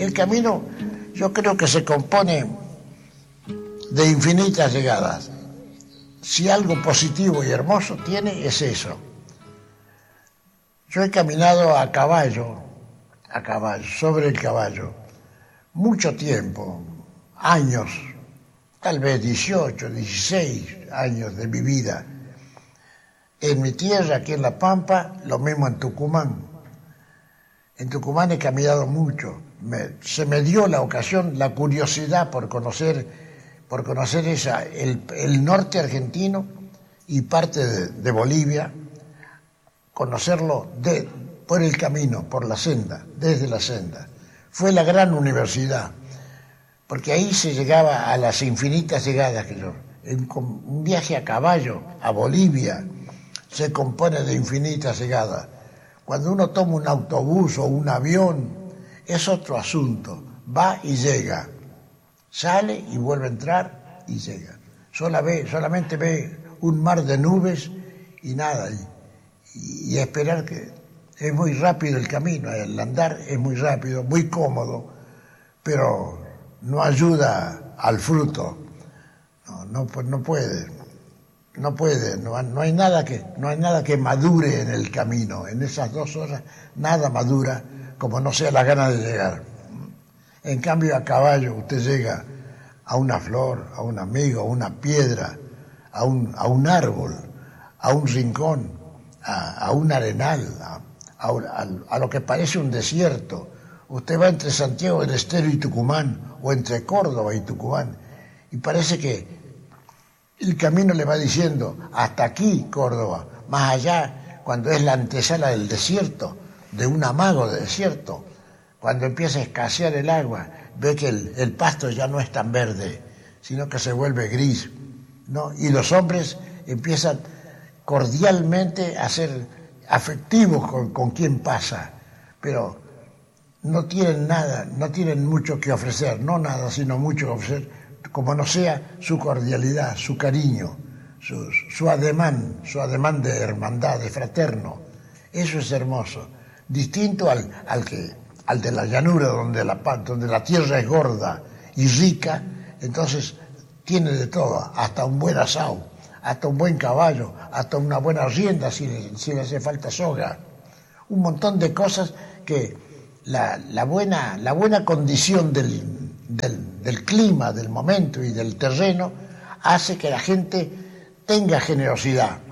El camino yo creo que se compone de infinitas llegadas. Si algo positivo y hermoso tiene, es eso. Yo he caminado a caballo, sobre el caballo, mucho tiempo, años, tal vez 18, 16 años de mi vida. En mi tierra, aquí en La Pampa, lo mismo en Tucumán. En Tucumán he caminado mucho. Se me dio la ocasión, la curiosidad por conocer el norte argentino y parte de Bolivia, conocerlo por el camino, por la senda, desde la senda. Fue la gran universidad, porque ahí se llegaba a las infinitas llegadas que yo. Un viaje a caballo a Bolivia se compone de infinitas llegadas. Cuando uno toma un autobús o un avión, es otro asunto. Va y llega. Sale y vuelve a entrar y llega. Solamente ve un mar de nubes y nada. Y esperar que... Es muy rápido el camino, el andar es muy rápido, muy cómodo, pero no ayuda al fruto. No puede. No hay nada que madure en el camino. En esas 2 horas nada madura como no sea la gana de llegar. En cambio, a caballo usted llega a una flor, a un amigo, a una piedra, a un árbol, a un rincón, a un arenal, a lo que parece un desierto. Usted va entre Santiago del Estero y Tucumán, o entre Córdoba y Tucumán, y parece que el camino le va diciendo, hasta aquí, Córdoba, más allá, cuando es la antesala del desierto, de un amago de desierto, cuando empieza a escasear el agua, ve que el pasto ya no es tan verde, sino que se vuelve gris, ¿no? Y los hombres empiezan cordialmente a ser afectivos con quien pasa, pero no tienen nada, no tienen mucho que ofrecer, no nada, sino mucho que ofrecer, como no sea su cordialidad, su cariño, su ademán de hermandad, de fraterno. Eso es hermoso, distinto al de la llanura, donde la tierra es gorda y rica, entonces tiene de todo, hasta un buen asado, hasta un buen caballo, hasta una buena rienda si le hace falta soga. Un montón de cosas que la buena condición del clima, del momento y del terreno hace que la gente tenga generosidad.